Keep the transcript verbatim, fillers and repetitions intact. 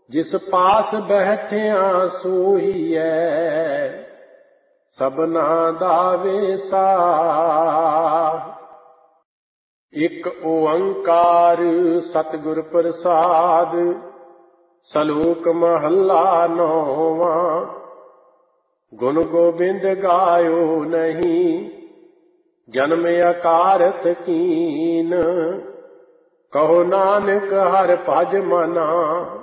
जिस पास बैठिया सोईऐ सबना दा वेसा। एक ओंकार सतगुर प्रसाद सलोक महला नौवा। गुण गोबिंद गायो नहीं जन्म अकारथ कीन। कहो नानक हर भज मना